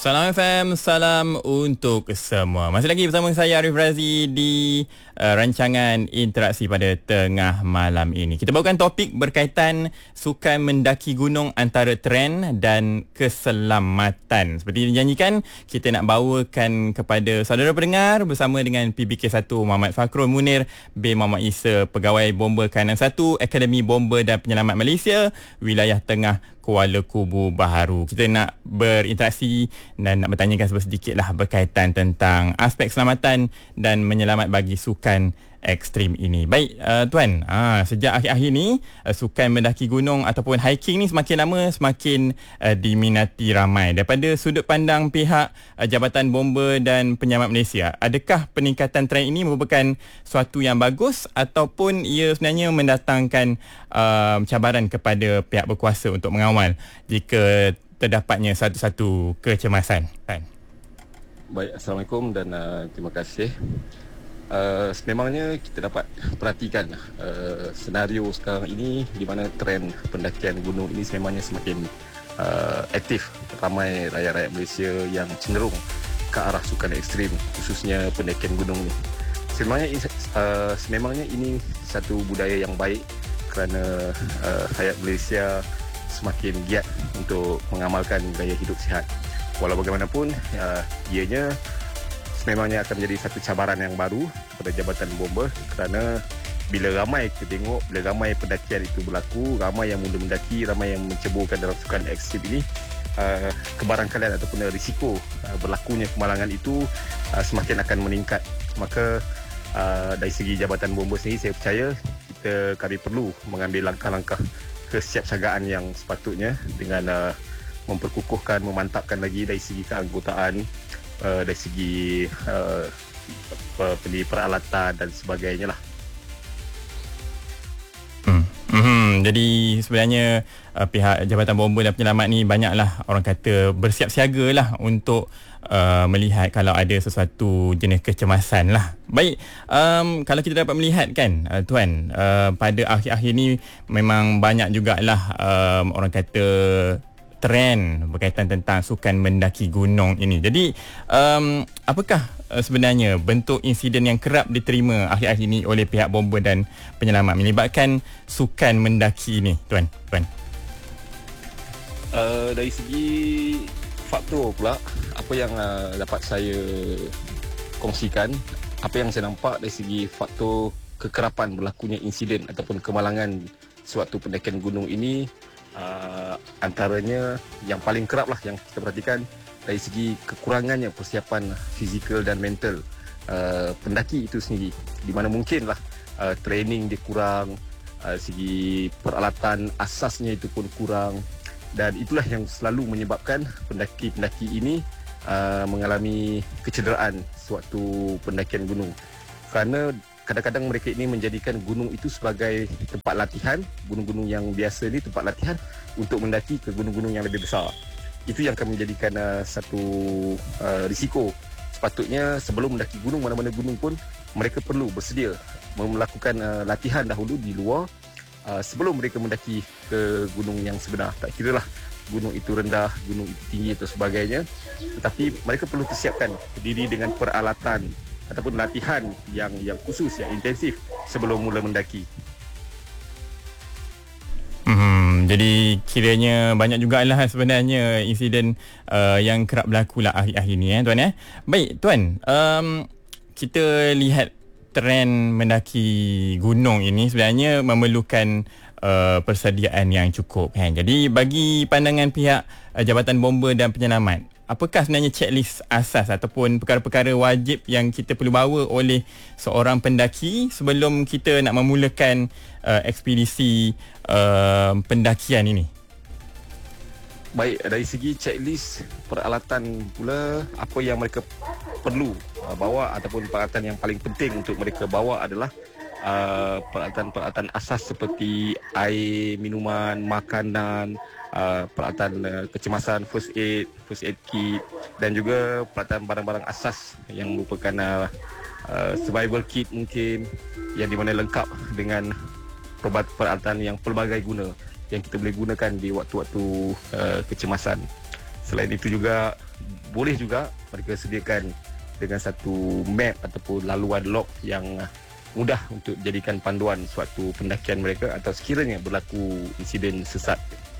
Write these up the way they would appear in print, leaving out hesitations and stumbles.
Salam FM, salam untuk semua. Masih lagi bersama saya Arif Razi di rancangan interaksi pada tengah malam ini. Kita bawakan topik berkaitan sukan mendaki gunung antara trend dan keselamatan. Seperti dijanjikan, kita nak bawakan kepada saudara pendengar bersama dengan PBK1 Muhammad Fakrul Munir bin Muhammad Isa, Pegawai Bomba Kanan 1, Akademi Bomba dan Penyelamat Malaysia, Wilayah Tengah Kuala Kubu Baharu. Kita nak berinteraksi dan nak bertanyakan sedikit lah berkaitan tentang aspek keselamatan dan menyelamat bagi sukan ekstrim ini. Baik, Tuan, sejak akhir-akhir ni sukan mendaki gunung ataupun hiking ni semakin lama semakin diminati ramai. Daripada sudut pandang pihak Jabatan Bomba dan Penyelamat Malaysia, adakah peningkatan trend ini merupakan suatu yang bagus ataupun ia sebenarnya mendatangkan cabaran kepada pihak berkuasa untuk mengawal jika terdapatnya satu-satu kecemasan? Baik, Assalamualaikum dan terima kasih. Sememangnya kita dapat perhatikan senario sekarang ini di mana trend pendakian gunung ini sememangnya semakin aktif. Ramai rakyat-rakyat Malaysia yang cenderung ke arah sukan ekstrim, khususnya pendakian gunung ini. Sememangnya ini satu budaya yang baik kerana rakyat Malaysia semakin giat untuk mengamalkan gaya hidup sihat. Walau bagaimanapun, ianya sememangnya akan menjadi satu cabaran yang baru kepada Jabatan Bomba kerana bila ramai kita tengok, bila ramai pendakian itu berlaku, ramai yang mula mendaki, ramai yang menceburkan dalam sukan ekstrim ini, kebarangkalian ataupun risiko berlakunya kemalangan itu semakin akan meningkat. Maka dari segi Jabatan Bomba sendiri, saya percaya kami perlu mengambil langkah-langkah kesiapsiagaan yang sepatutnya dengan memperkukuhkan, memantapkan lagi dari segi keanggotaan, dari segi peralatan dan sebagainya lah. Jadi sebenarnya pihak Jabatan Bomba dan Penyelamat ni banyaklah orang kata bersiap siaga lah untuk melihat kalau ada sesuatu jenis kecemasan lah. Baik, kalau kita dapat melihat kan, Tuan, pada akhir-akhir ni memang banyak jugalah orang kata trend berkaitan tentang sukan mendaki gunung ini. Jadi apakah sebenarnya bentuk insiden yang kerap diterima akhir-akhir ini oleh pihak bomba dan penyelamat melibatkan sukan mendaki ini, Tuan? Dari segi faktor pula, apa yang dapat saya kongsikan, apa yang saya nampak dari segi faktor kekerapan berlakunya insiden ataupun kemalangan suatu pendakian gunung ini, antaranya yang paling kerap lah yang kita perhatikan dari segi kekurangannya persiapan fizikal dan mental pendaki itu sendiri, di mana mungkinlah training dia kurang, segi peralatan asasnya itu pun kurang, dan itulah yang selalu menyebabkan pendaki-pendaki ini mengalami kecederaan sewaktu pendakian gunung. Kerana kadang-kadang mereka ini menjadikan gunung itu sebagai tempat latihan, gunung-gunung yang biasa ni tempat latihan untuk mendaki ke gunung-gunung yang lebih besar. Itu yang akan menjadikan satu risiko. Sepatutnya sebelum mendaki gunung, mana-mana gunung pun, mereka perlu bersedia melakukan latihan dahulu di luar sebelum mereka mendaki ke gunung yang sebenar. Tak kira lah gunung itu rendah, gunung itu tinggi atau sebagainya, tetapi mereka perlu persiapkan diri dengan peralatan ataupun latihan yang khusus, yang intensif sebelum mula mendaki. Jadi kiranya banyak jugalah sebenarnya insiden yang kerap berlaku lah akhir-akhir ni, Tuan. Baik, Tuan, kita lihat trend mendaki gunung ini sebenarnya memerlukan persediaan yang cukup, kan? Jadi bagi pandangan pihak Jabatan Bomba dan Penyelamat, apakah sebenarnya checklist asas ataupun perkara-perkara wajib yang kita perlu bawa oleh seorang pendaki sebelum kita nak memulakan ekspedisi pendakian ini? Baik, dari segi checklist peralatan pula, apa yang mereka perlu bawa ataupun peralatan yang paling penting untuk mereka bawa adalah peralatan-peralatan asas seperti air, minuman, makanan, peralatan kecemasan, first aid kit, dan juga peralatan barang-barang asas yang merupakan survival kit mungkin, yang di mana lengkap dengan peralatan yang pelbagai guna yang kita boleh gunakan di waktu-waktu kecemasan. Selain itu juga boleh juga mereka sediakan dengan satu map ataupun laluan log yang mudah untuk jadikan panduan suatu pendakian mereka atau sekiranya berlaku insiden sesat.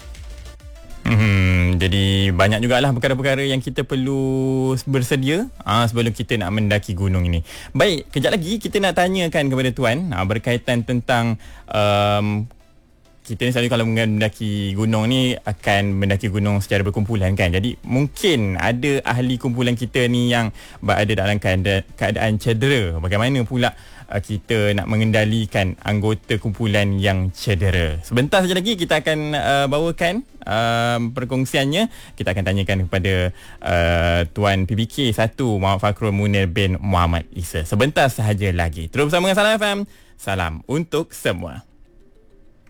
Jadi banyak jugalah perkara-perkara yang kita perlu bersedia sebelum kita nak mendaki gunung ini. Baik, kejap lagi kita nak tanyakan kepada Tuan berkaitan tentang kita ni selalu kalau mendaki gunung ni akan mendaki gunung secara berkumpulan kan. Jadi mungkin ada ahli kumpulan kita ni yang berada dalam keadaan cedera. Bagaimana pula kita nak mengendalikan anggota kumpulan yang cedera? Sebentar saja lagi kita akan bawakan perkongsiannya. Kita akan tanyakan kepada Tuan PBK 1 Muhammad Fakhrul Munir bin Muhammad Isa. Sebentar sahaja lagi. Terus bersama dengan Salam FM. Salam untuk semua.